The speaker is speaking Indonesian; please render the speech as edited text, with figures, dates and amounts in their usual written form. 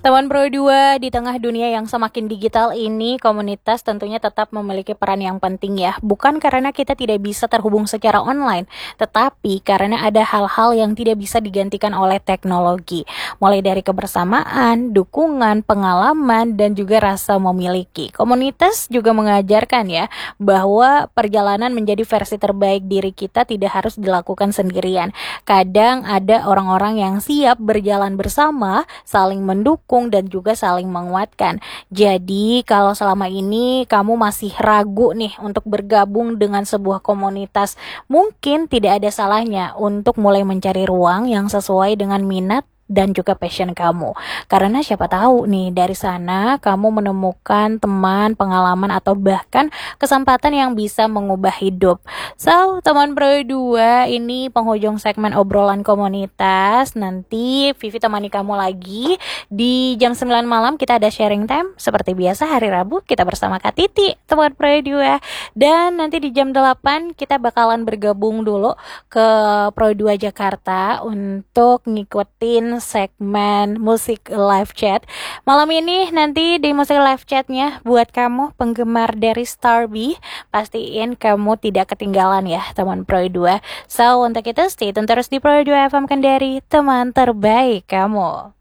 Teman Pro 2, di tengah dunia yang semakin digital ini, komunitas tentunya tetap memiliki peran yang penting ya. Bukan karena kita tidak bisa terhubung secara online, tetapi karena ada hal-hal yang tidak bisa digantikan oleh teknologi. Mulai dari kebersamaan, dukungan, pengalaman, dan juga rasa memiliki. Komunitas juga mengajarkan ya, bahwa perjalanan menjadi versi terbaik diri kita tidak harus dilakukan sendirian. Kadang ada orang-orang yang siap berjalan bersama, saling mendukung, dan juga saling menguatkan. Jadi kalau selama ini kamu masih ragu nih untuk bergabung dengan sebuah komunitas, mungkin tidak ada salahnya untuk mulai mencari ruang yang sesuai dengan minat dan juga passion kamu. Karena siapa tahu nih dari sana kamu menemukan teman, pengalaman, atau bahkan kesempatan yang bisa mengubah hidup. So, teman Pro 2, ini penghujung segmen obrolan komunitas. Nanti Vivi temani kamu lagi di jam 9 malam. Kita ada sharing time seperti biasa hari Rabu kita bersama Kak Titi, teman Pro 2. Dan nanti di jam 8 kita bakalan bergabung dulu ke Pro 2 Jakarta untuk ngikutin segmen musik live chat. Malam ini nanti di musik live chatnya buat kamu penggemar dari Starby, pastiin kamu tidak ketinggalan ya teman Pro 2. So untuk itu stay tune terus di Pro 2 FM Kendari, teman terbaik kamu.